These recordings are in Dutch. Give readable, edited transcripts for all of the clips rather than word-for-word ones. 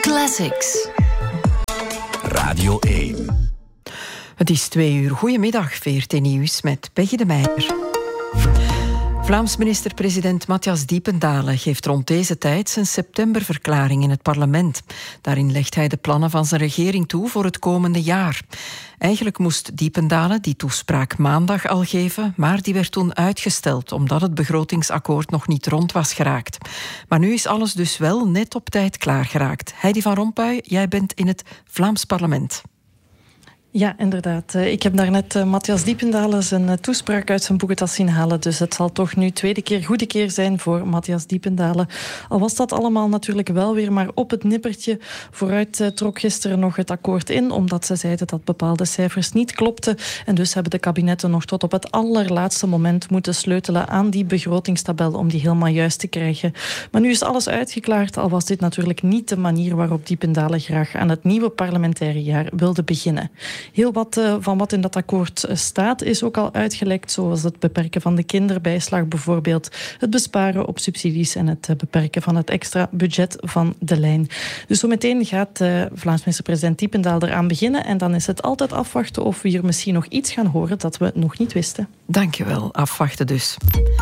Classics. Radio 1. Het is 2 uur. Goedemiddag, VRT Nieuws met Peggy de Meijer. Vlaams minister-president Matthias Diependalen geeft rond deze tijd zijn septemberverklaring in het parlement. Daarin legt hij de plannen van zijn regering toe voor het komende jaar. Eigenlijk moest Diependalen die toespraak maandag al geven, maar die werd toen uitgesteld omdat het begrotingsakkoord nog niet rond was geraakt. Maar nu is alles dus wel net op tijd klaargeraakt. Heidi van Rompuy, jij bent in het Vlaams parlement. Ja, inderdaad. Ik heb daarnet Matthias Diependalen zijn toespraak uit zijn boekentas zien halen. Dus het zal toch nu goede keer zijn voor Matthias Diependalen. Al was dat allemaal natuurlijk wel weer maar op het nippertje. Vooruit trok gisteren nog het akkoord in, omdat ze zeiden dat bepaalde cijfers niet klopten. En dus hebben de kabinetten nog tot op het allerlaatste moment moeten sleutelen aan die begrotingstabel om die helemaal juist te krijgen. Maar nu is alles uitgeklaard, al was dit natuurlijk niet de manier waarop Diependalen graag aan het nieuwe parlementaire jaar wilde beginnen. Heel wat van wat in dat akkoord staat is ook al uitgelekt, zoals het beperken van de kinderbijslag bijvoorbeeld, het besparen op subsidies en het beperken van het extra budget van de lijn. Dus zometeen gaat Vlaams minister-president Diependalen eraan beginnen en dan is het altijd afwachten of we hier misschien nog iets gaan horen dat we nog niet wisten. Dankjewel, afwachten dus.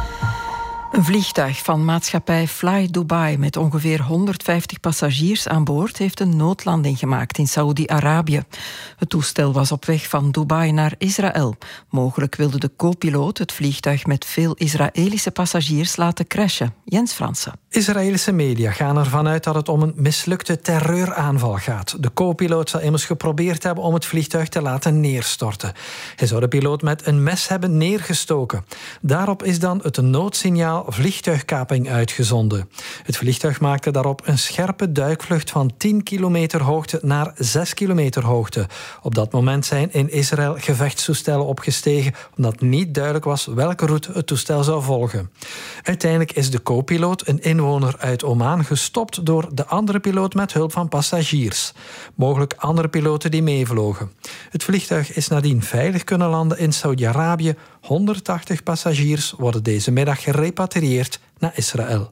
Een vliegtuig van maatschappij Fly Dubai met ongeveer 150 passagiers aan boord heeft een noodlanding gemaakt in Saoedi-Arabië. Het toestel was op weg van Dubai naar Israël. Mogelijk wilde de co-piloot het vliegtuig met veel Israëlische passagiers laten crashen. Jens Fransen. Israëlische media gaan ervan uit dat het om een mislukte terreuraanval gaat. De co-piloot zou immers geprobeerd hebben om het vliegtuig te laten neerstorten. Hij zou de piloot met een mes hebben neergestoken. Daarop is dan het noodsignaal vliegtuigkaping uitgezonden. Het vliegtuig maakte daarop een scherpe duikvlucht van 10 kilometer hoogte naar 6 kilometer hoogte. Op dat moment zijn in Israël gevechtstoestellen opgestegen, omdat niet duidelijk was welke route het toestel zou volgen. Uiteindelijk is de co-piloot, een inwoner uit Oman, gestopt door de andere piloot met hulp van passagiers. Mogelijk andere piloten die meevlogen. Het vliegtuig is nadien veilig kunnen landen in Saudi-Arabië. 180 passagiers worden deze middag gerepatrieerd naar Israël.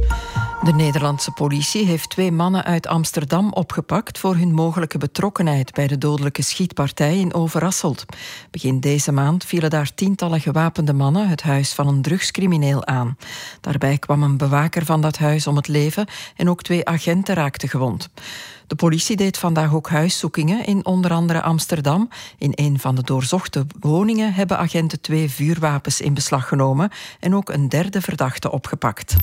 De Nederlandse politie heeft 2 mannen uit Amsterdam opgepakt voor hun mogelijke betrokkenheid bij de dodelijke schietpartij in Overasselt. Begin deze maand vielen daar tientallen gewapende mannen het huis van een drugscrimineel aan. Daarbij kwam een bewaker van dat huis om het leven en ook 2 agenten raakten gewond. De politie deed vandaag ook huiszoekingen in onder andere Amsterdam. In een van de doorzochte woningen hebben agenten 2 vuurwapens in beslag genomen en ook een 3e verdachte opgepakt.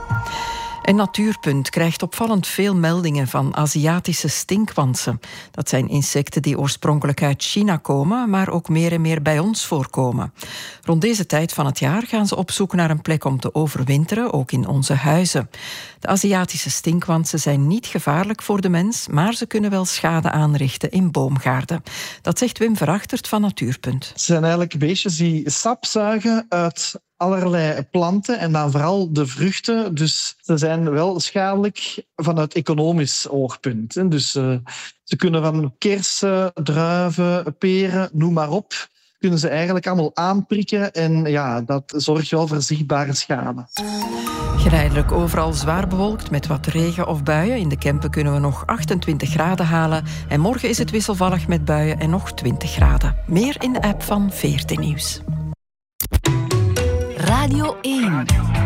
En Natuurpunt krijgt opvallend veel meldingen van Aziatische stinkwansen. Dat zijn insecten die oorspronkelijk uit China komen, maar ook meer en meer bij ons voorkomen. Rond deze tijd van het jaar gaan ze op zoek naar een plek om te overwinteren, ook in onze huizen. De Aziatische stinkwansen zijn niet gevaarlijk voor de mens, maar ze kunnen wel schade aanrichten in boomgaarden. Dat zegt Wim Verachtert van Natuurpunt. Het zijn eigenlijk beestjes die sap zuigen uit allerlei planten en dan vooral de vruchten. Dus ze zijn wel schadelijk vanuit economisch oogpunt. Dus ze kunnen van kersen, druiven, peren, noem maar op, kunnen ze eigenlijk allemaal aanprikken en ja, dat zorgt wel voor zichtbare schade. Geleidelijk overal zwaar bewolkt met wat regen of buien. In de Kempen kunnen we nog 28 graden halen. En morgen is het wisselvallig met buien en nog 20 graden. Meer in de app van VRT Nieuws. Radio 1.